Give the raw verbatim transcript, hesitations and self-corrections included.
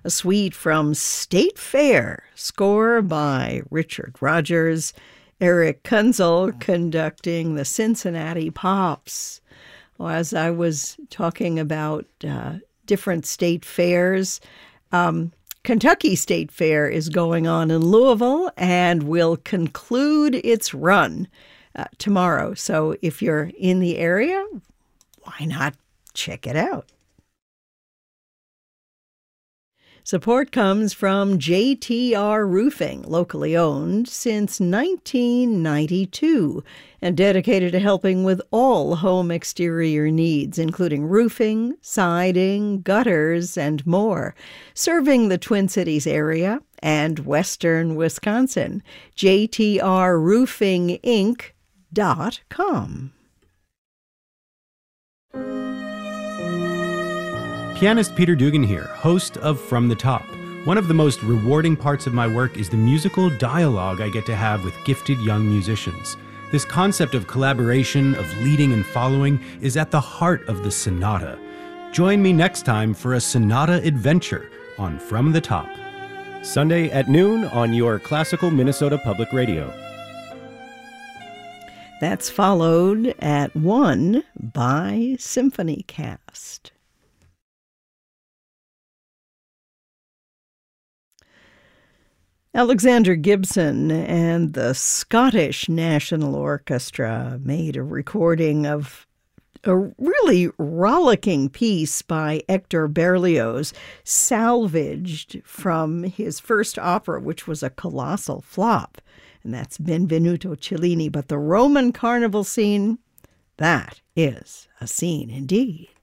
a suite from State Fair, score by Richard Rodgers, Eric Kunzel conducting the Cincinnati Pops. Well, as I was talking about uh, different state fairs, um, Kentucky State Fair is going on in Louisville and will conclude its run uh, tomorrow. So if you're in the area, why not check it out? Support comes from J T R Roofing, locally owned since nineteen ninety-two, and dedicated to helping with all home exterior needs, including roofing, siding, gutters, and more. Serving the Twin Cities area and western Wisconsin. J T R Roofing Inc dot com. Pianist Peter Dugan here, host of From the Top. One of the most rewarding parts of my work is the musical dialogue I get to have with gifted young musicians. This concept of collaboration, of leading and following, is at the heart of the sonata. Join me next time for a sonata adventure on From the Top. Sunday at noon on your classical Minnesota Public Radio. That's followed at one by SymphonyCast. Alexander Gibson and the Scottish National Orchestra made a recording of a really rollicking piece by Hector Berlioz, salvaged from his first opera, which was a colossal flop, and that's Benvenuto Cellini. But the Roman carnival scene, that is a scene indeed.